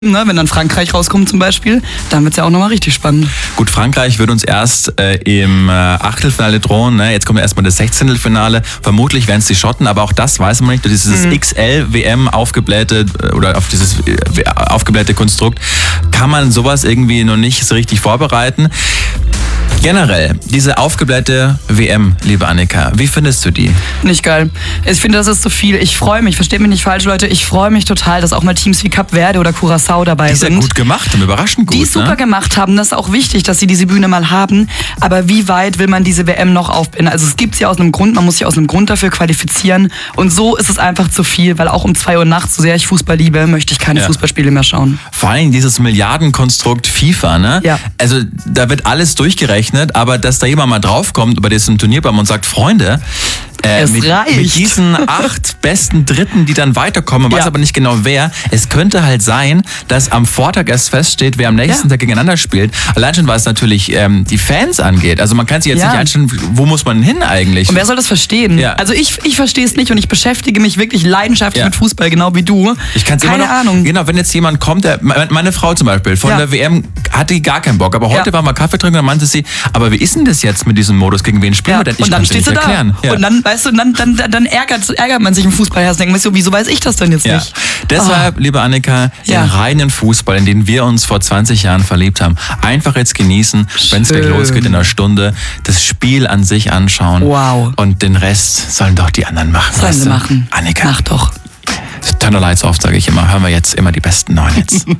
Ne, wenn dann Frankreich rauskommt zum Beispiel, dann wird's ja auch nochmal richtig spannend. Gut, Frankreich wird uns erst im Achtelfinale drohen. Ne? Jetzt kommt erstmal das 16. Finale. Vermutlich werden es die Schotten, aber auch das weiß man nicht. Durch dieses XL-WM aufgeblähte oder auf dieses aufgeblähte Konstrukt kann man sowas irgendwie noch nicht so richtig vorbereiten. Generell, diese aufgeblähte WM, liebe Annika, wie findest du die? Nicht geil. Ich finde, das ist zu viel. Ich freue mich, versteht mich nicht falsch, Leute, ich freue mich total, dass auch mal Teams wie Kap Verde oder Curaçao dabei sind. Die ist ja gut gemacht und überraschend gut. Die es super gemacht haben, das ist auch wichtig, dass sie diese Bühne mal haben. Aber wie weit will man diese WM noch aufbinden? Also es gibt sie aus einem Grund, man muss sich aus einem Grund dafür qualifizieren. Und so ist es einfach zu viel, weil auch um 2 Uhr nachts, so sehr ich Fußball liebe, möchte ich keine Fußballspiele mehr schauen. Vor allem dieses Milliardenkonstrukt FIFA, ne? Ja. Also da wird alles durchgerechnet, aber dass da jemand mal draufkommt bei diesem Turnierbaum und sagt, Freunde, mit diesen 8 besten Dritten, die dann weiterkommen, man weiß aber nicht genau wer. Es könnte halt sein, dass am Vortag erst feststeht, wer am nächsten Tag gegeneinander spielt. Allein schon, was natürlich die Fans angeht. Also man kann sich jetzt nicht einstellen, wo muss man hin eigentlich? Und wer soll das verstehen? Ja. Also ich verstehe es nicht und ich beschäftige mich wirklich leidenschaftlich mit Fußball, genau wie du. Ich kann es immer noch. Ahnung. Genau, wenn jetzt jemand kommt, meine Frau zum Beispiel, von der WM hatte gar keinen Bock, aber heute war mal Kaffee trinken und dann meinte sie, aber wie ist denn das jetzt mit diesem Modus, gegen wen spielen wir denn? Ich und dann stehst du da. Ja. Und dann, weißt du, dann ärgert man sich im Fußballherz. Denkt man so, wieso weiß ich das denn jetzt nicht? Deshalb, liebe Annika, den reinen Fußball, in den wir uns vor 20 Jahren verliebt haben, einfach jetzt genießen, wenn es gleich losgeht in einer Stunde, das Spiel an sich anschauen. Wow. Und den Rest sollen doch die anderen machen. Sollen sie machen. Annika. Mach doch. Turn the lights off, sage ich immer. Hören wir jetzt immer die besten neuen Hits.